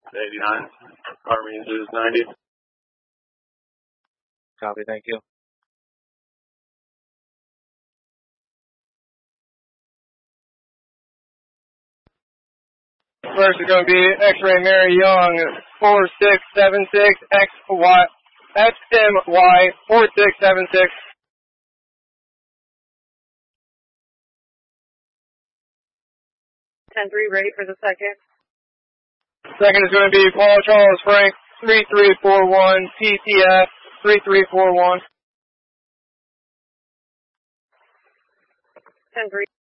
89. Army is 90. Copy, thank you. First is going to be X-Ray Mary Young, 4676 XMY 4676. 10-3, ready for the second. Second is going to be Paul Charles Frank, 3341 PCF 3341. 10-3.